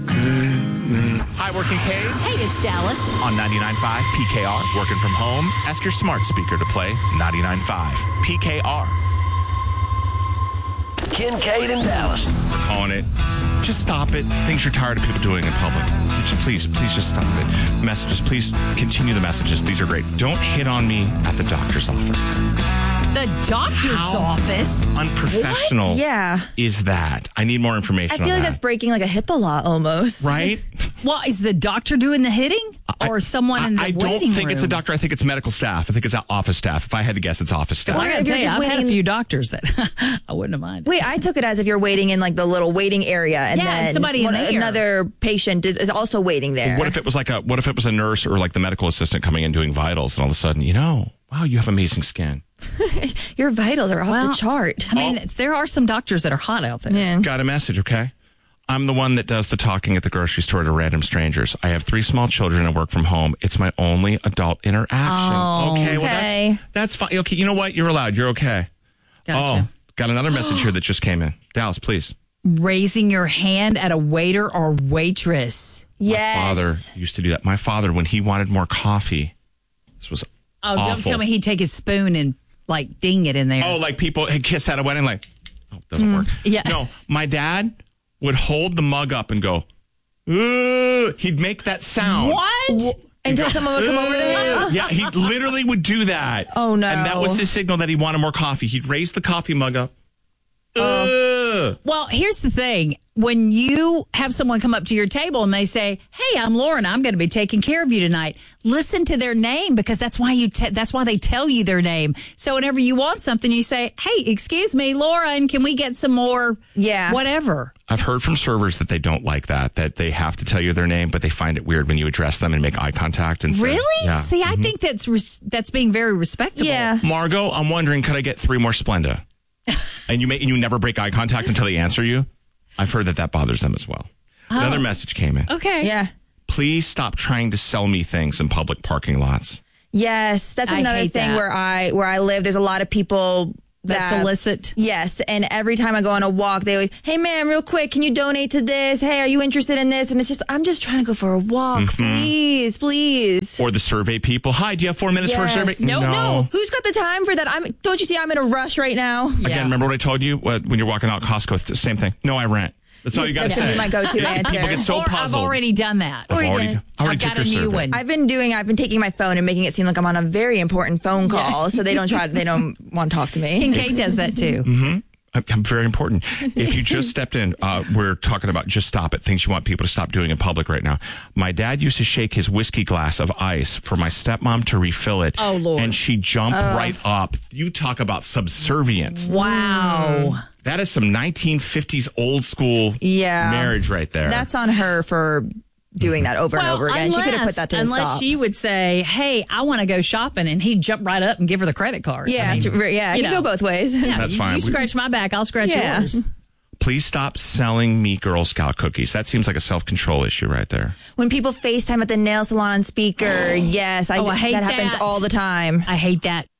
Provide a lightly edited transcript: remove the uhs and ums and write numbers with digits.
Hi, Working Kade. Hey, it's Dallas. On 99.5 PKR. Working from home. Ask your smart speaker to play 99.5 PKR. Kincaid and Dallas. We're calling it. Just stop it. Things you're tired of people doing in public. Please just stop it. Messages, please continue the messages. These are great. Don't hit on me at the doctor's office. The doctor's office? Unprofessional is that? I need more information I feel like that's breaking like a HIPAA law almost. Right? Well, is the doctor doing the hitting? Or someone in the waiting room? I don't think it's a doctor. I think it's medical staff. I think it's office staff. If I had to guess, it's office staff. I got to tell you, I've had a few doctors that I wouldn't have minded. Wait, I took it as if you're waiting in like the little waiting area, and then another patient is also waiting there. What if it was a nurse or like the medical assistant coming in doing vitals, and all of a sudden, wow, you have amazing skin. Your vitals are off the chart. I mean, there are some doctors that are hot out there. Yeah. Got a message, okay? I'm the one that does the talking at the grocery store to random strangers. I have 3 small children and work from home. It's my only adult interaction. Okay. Well, that's fine. Okay, you know what? You're allowed. You're okay. Gotcha. Got another message here that just came in. Dallas, please. Raising your hand at a waiter or waitress. Yes. My father used to do that. My father, when he wanted more coffee, this was awful. Don't tell me he'd take his spoon and like ding it in there. Oh, like people had kissed at a wedding, like, doesn't work. Yeah. No, my dad would hold the mug up and go, ooh. He'd make that sound. What? Until someone would come over to him? Yeah, he literally would do that. Oh, no. And that was his signal that he wanted more coffee. He'd raise the coffee mug up. Well, here's the thing. When you have someone come up to your table and they say, "Hey, I'm Lauren. I'm going to be taking care of you tonight." Listen to their name, because that's why that's why they tell you their name. So whenever you want something, you say, "Hey, excuse me, Lauren, can we get some more?" Yeah, whatever. I've heard from servers that they don't like that they have to tell you their name, but they find it weird when you address them and make eye contact and say, really? Yeah. See, I think that's being very respectable. Yeah, Margot, I'm wondering, could I get 3 more Splenda? And you never break eye contact until they answer you. I've heard that bothers them as well. Another message came in. Okay. Yeah. Please stop trying to sell me things in public parking lots. Yes, that's another thing where I live. There's a lot of people that solicit. Yes, and every time I go on a walk, they always, "Hey, ma'am, real quick, can you donate to this? Hey, are you interested in this?" And it's just, I'm just trying to go for a walk. Please. Or the survey people. "Hi, do you have 4 minutes for a survey?" No. Who's got the time for that? Don't you see I'm in a rush right now? Again, remember what I told you when you're walking out Costco? Same thing. "No, I rent." That's all you got to say. That's my go-to answer. People get so puzzled. I've already done that. I've got a new one. I've been taking my phone and making it seem like I'm on a very important phone call, so they don't want to talk to me. Kincaid does that too. Mm-hmm. I'm very important. If you just stepped in, we're talking about just stop it. Things you want people to stop doing in public right now. My dad used to shake his whiskey glass of ice for my stepmom to refill it. Oh, Lord. And she jumped right up. You talk about subservient. Wow. That is some 1950s old school marriage right there. That's on her for doing that over and over again. She could have put that to a stop. Unless she would say, "Hey, I want to go shopping," and he'd jump right up and give her the credit card. Yeah, it can go both ways. Yeah, that's fine. You scratch my back, I'll scratch yours. Please stop selling me Girl Scout cookies. That seems like a self-control issue right there. When people FaceTime at the nail salon on speaker, yes, I hate that happens all the time. I hate that.